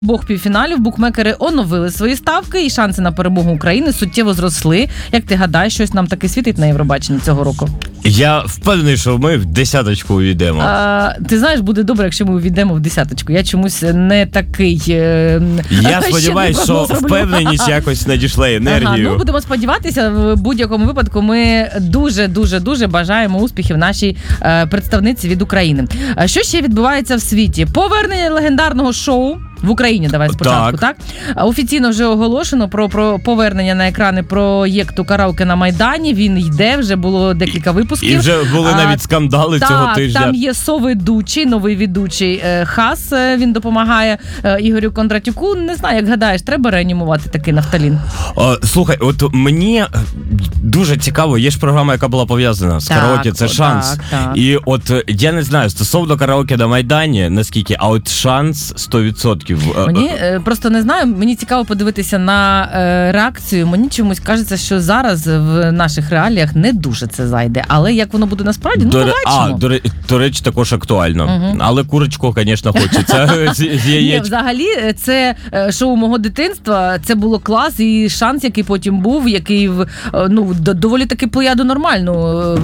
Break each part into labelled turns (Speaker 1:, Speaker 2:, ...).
Speaker 1: Обох півфіналів букмекери оновили свої ставки і шанси на перемогу України суттєво зросли. Як ти гадаєш, щось нам таки світить на Євробаченні цього року?
Speaker 2: Я впевнений, що ми в десяточку увійдемо.
Speaker 1: Ти знаєш, буде добре, якщо ми увійдемо в десяточку. Я чомусь не такий...
Speaker 2: Я сподіваюся, що впевненість якось надійшла енергію.
Speaker 1: Ну, будемо сподіватися. В будь-якому випадку ми дуже бажаємо успіхів нашій представниці від України. Що ще відбувається в світі? Повернення легендарного шоу в Україні, давай спочатку, так? Офіційно вже оголошено про повернення на екрани проєкту «Караоке на Майдані». Він йде, вже було декілька випусків.
Speaker 2: І вже були навіть скандали цього тижня.
Speaker 1: Так, там є соведучий, новий ведучий Хас, він допомагає Ігорю Кондратюку. Не знаю, як гадаєш, треба реанімувати такий нафталін?
Speaker 2: Слухай, от мені дуже цікаво, є ж програма, яка була пов'язана з караоке, це «Шанс».
Speaker 1: Так.
Speaker 2: І от я не знаю, стосовно «Караоке на Майдані», наскільки, а от «Шанс» 100%.
Speaker 1: Мені просто не знаю, мені цікаво подивитися на реакцію. Мені чомусь кажеться, що зараз в наших реаліях не дуже це зайде. Але як воно буде насправді, побачимо.
Speaker 2: До речі, також актуально. Але курочку, звісно, хочеться з яєць.
Speaker 1: Ні, взагалі, це шоу мого дитинства, це було клас, і «Шанс», який потім був, який доволі таки плеяду нормальну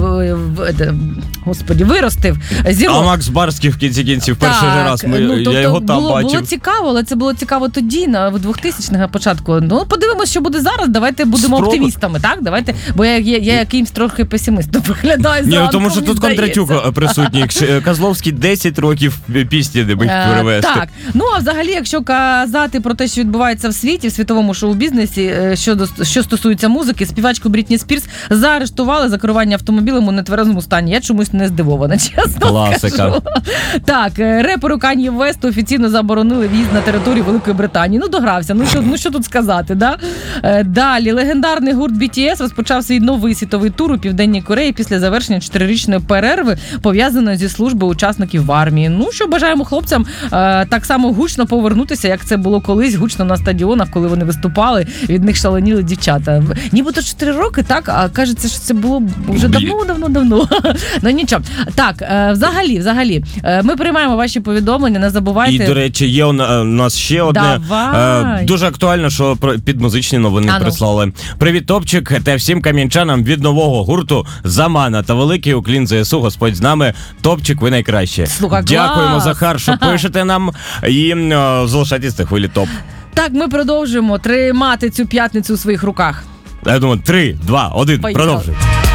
Speaker 1: виростив.
Speaker 2: А Макс Барський в кінці кінців перший раз, я його там бачив.
Speaker 1: Було цікаво, але це було цікаво тоді, в 2000-х початку. Ну, подивимось, що буде зараз, давайте будемо оптимістами, так? Давайте, бо я якимсь трохи песимистом виглядаю зранку.
Speaker 2: Ні, тому що тут Кондратюк присутній. Козловський 10 років пісні не міг перевести.
Speaker 1: Так, а взагалі, якщо казати про те, що відбувається в світі, в світовому шоу-бізнесі, що стосується музики, співачку Брітні Спірс заарештували за керування автомобілем у нетверезому стані. Я чомусь не здивована, чесно
Speaker 2: Класика.
Speaker 1: кажу. Так, реперу Кан'є Весту офіційно заборонили в'їзд на територію Великої Британії. Догрався. Що тут сказати, да? Далі, легендарний гурт BTS розпочав свій новий світовий тур у Південній Кореї після завершення 4-річної перерви, пов'язаної зі службою учасників в армії. Що бажаємо хлопцям так само гучно повернутися, як це було колись гучно на стадіонах, коли вони виступали, від них шаленіли дівчата. Нібито 4 роки, так? А кажеться, що це було вже давно. Ну нічого. Так, взагалі, ми приймаємо ваші повідомлення, не забувайте.
Speaker 2: І, до речі, є у нас ще одне. Дуже актуально, що під музичні новини прислали. Привіт, Топчик, та всім кам'янчанам від нового гурту «Замана». Та великий уклін ЗСУ, Господь з нами. Топчик, ви найкраще.
Speaker 1: Слухай,
Speaker 2: дякуємо, Захар, що пишете нам. І залишайтесь на хвилі топ.
Speaker 1: Так, ми продовжуємо тримати цю п'ятницю у своїх руках.
Speaker 2: Я думаю, 3, 2, 1, продовжуємо.